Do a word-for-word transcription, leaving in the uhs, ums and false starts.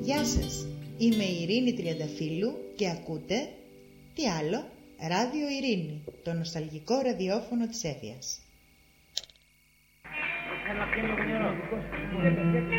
Γεια σας, είμαι η Ειρήνη Τριανταφύλλου και ακούτε, τι άλλο, Ράδιο Ειρήνη, το νοσταλγικό ραδιόφωνο της Εύβοιας.